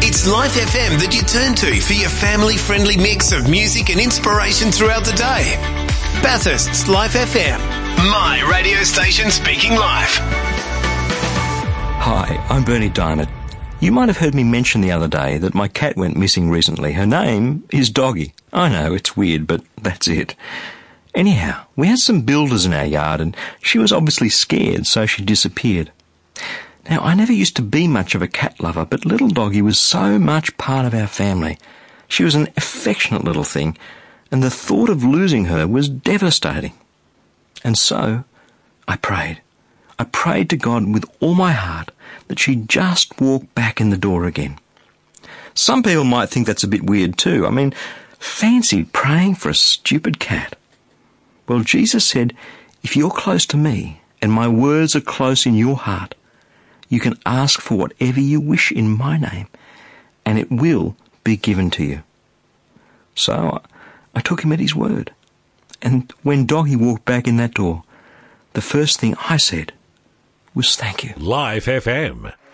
It's Life FM that you turn to for your family-friendly mix of music and inspiration throughout the day. Bathurst's Life FM, my radio station speaking life. Hi, I'm Bernie Diamond. You might have heard me mention the other day that my cat went missing recently. Her name is Doggy. I know, it's weird, but that's it. Anyhow, we had some builders in our yard and she was obviously scared, so she disappeared. Now, I never used to be much of a cat lover, but little Doggy was so much part of our family. She was an affectionate little thing, and the thought of losing her was devastating. And so, I prayed. I prayed to God with all my heart that she'd just walk back in the door again. Some people might think that's a bit weird too. I mean, fancy praying for a stupid cat. Well, Jesus said, if you're close to me and my words are close in your heart, you can ask for whatever you wish in my name, and it will be given to you. So I took him at his word. And when Doggy walked back in that door, the first thing I said was thank you. Life FM.